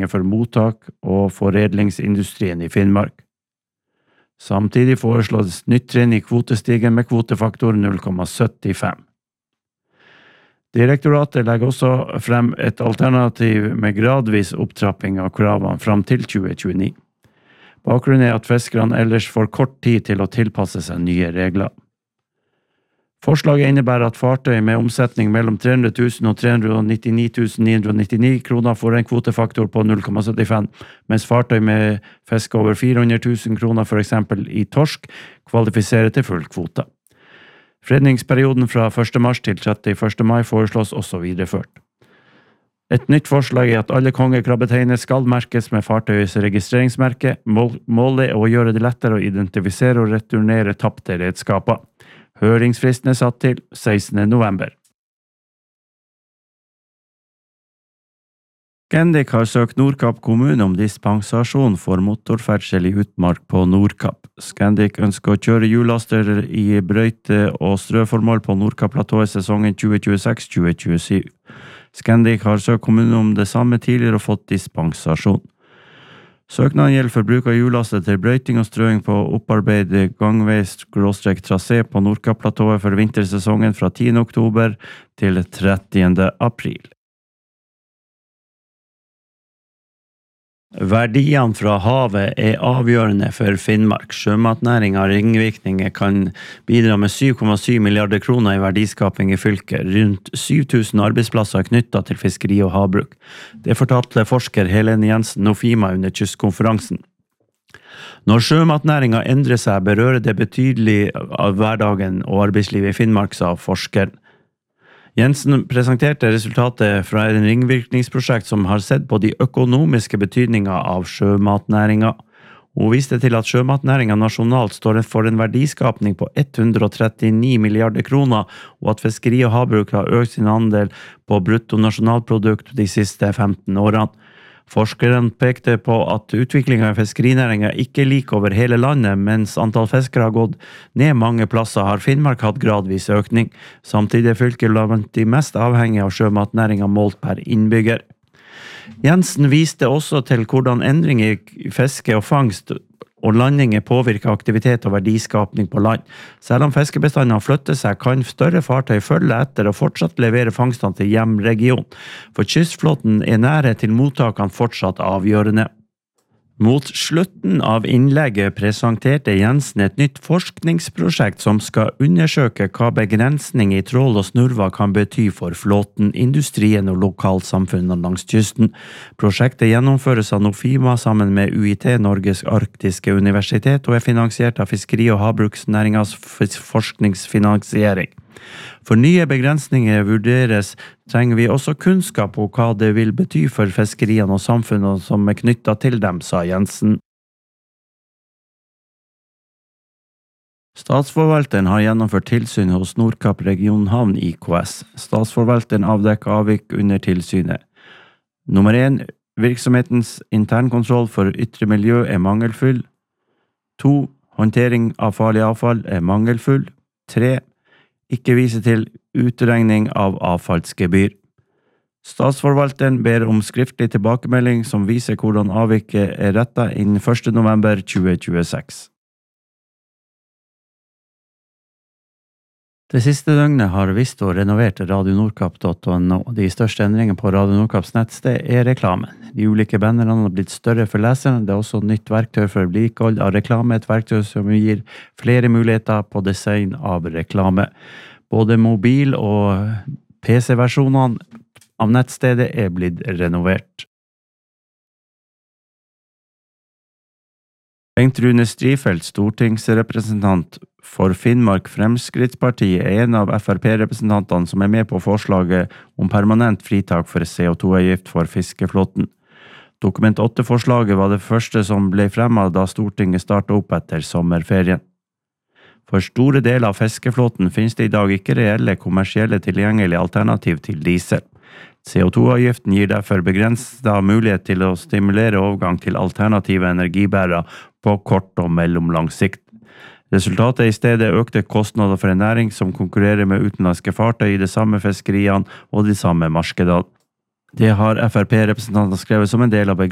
begrensninger for mottak og foredlingsindustrien i Finnmark. Samtidig foreslås nytt trinn i kvotestigen med kvotefaktor 0,75. Direktoratet legger også frem et alternativ med gradvis opptrapping av kravene fram til 2029. Bakgrunnen at fiskerne ellers får kort tid til å tilpasse seg nye regler. Forslaget innebærer at fartøy med omsetning mellom 300 000 og 399 999 kroner får en kvotefaktor på 0,75, mens fartøy med fisk over 400 000 kroner, for eksempel i torsk, kvalifiserer til full kvote. Fredningsperioden fra 1. mars til 31. mai foreslås også videreført. Et nytt forslag at alle kongekrabbeteiner skal merkes med fartøyets registreringsmerke. Målet er å gjøre det lettere å identifisere og returnere tapte redskaper. Høringsfristen er satt til 16. november. Scandic har søkt Nordkapp kommune om dispensasjon for motorferdsel i utmark på Nordkapp. Scandic ønsker å kjøre hjullaster i brøyte- og strøformål på Nordkapp-platået sesongen 2026-2027. Scandic har søkt kommunen om det samme tidligere og fått dispensasjon. Søknaden gjelder for bruk av hjullaster til brøyting og strøing på opparbeidet gangvei/trasé på Nordkapp-platået for vintersesongen fra 10. oktober til 30. april. Verdiene fra havet er avgjørende for Finnmark. Sjømatnæringen og ringvirkninger kan bidra med 7,7 milliarder kroner i verdiskaping i fylket. Rundt 7000 arbeidsplasser knyttet til fiskeri og havbruk. Det fortalte forsker Helene Jensen Nofima under kystkonferansen. Når sjømatnæringen endrer seg, berører det betydelig av hverdagen og arbeidslivet i Finnmark, sa forskeren. Jensen presenterte resultatet fra en ringvirkningsprosjekt som har sett på de økonomiske betydninger av sjømatnæringen. Hun viste til at sjømatnæringen nasjonalt står for en verdiskapning på 139 milliarder kroner, og at fiskeri og havbruk har økt sin andel på bruttonasjonalprodukt de siste 15 årene. Forskeren pekte på at utviklingen i fiskerinæringen ikke er lik over hele landet, mens antall fiskere har gått ned mange plasser, har Finnmark hatt gradvis økning. Samtidig er fylket blant de mest avhengige av sjømatnæringen målt per innbygger. Jensen viste også til hvordan endringer i fiske og fangst og landinger påvirker aktivitet og verdiskapning på land. Selv om fiskebestandene flytter seg, kan større fartøy følge etter og fortsatt levere fangstene til hjemregion. For kystflåten er nærhet til mottakene fortsatt avgjørende. Mot slutten av innlegget presenterte Jensen et nytt forskningsprosjekt som skal undersøke hva begrensning i trål og snurva kan bety for flåten, industrien og lokalsamfunnene langs kysten. Prosjektet gjennomføres av Nofima sammen med UiT, Norges arktiske universitet, og er finansiert av Fiskeri- og havbruksnæringens forskningsfinansiering. For nye begrensninger vurderes, trenger vi også kunnskap om hva det vil bety for fiskeriene og samfunnene som er knyttet til dem, sa Jensen. Statsforvalteren har gjennomført tilsyn hos Nordkapp regionhavn IKS. Statsforvalteren avdekker avvik under tilsynet. Nummer 1. Virksomhetens internkontroll for ytre miljø er mangelfull. 2. Håndtering av farlig avfall er mangelfull. 3. Ikke vise til utregning av avfallsgebyr. Statsforvalteren ber om skriftlig tilbakemelding som viser hvordan avviket er rettet innen 1. november 2026. Det siste døgnet har Visto renovert radionordkapp.no. De største endringene på Radio Nordkapps nettsted er reklamen. De ulike bannerne har blitt større for leserne. Det er også nytt verktøy for vedlikehold av reklame, et verktøy som gir flere muligheter på design av reklame. Både mobil- og PC-versjonene av nettstedet er blitt renovert. Bengt Rune Strifeldt, stortingsrepresentant for Finnmark Fremskrittsparti, er en av FrP-representantene som er med på forslaget om permanent fritak for CO2-avgift for fiskeflåten. Dokument 8-forslaget var det første som ble fremmet da Stortinget startet opp etter sommerferien. For store deler av fiskeflåten finnes det i dag ikke reelle kommersielle tilgjengelige alternativ til diesel. CO2-avgiften gir derfor begrenset mulighet til å stimulere overgang til alternative energibærere på kort og mellomlang sikt. Resultatet er i stedet økte kostnader for en næring som konkurrerer med utenlandske fartøy i de samme fiskeriene og de samme markedene. Det har FrP-representantene skrevet som en del av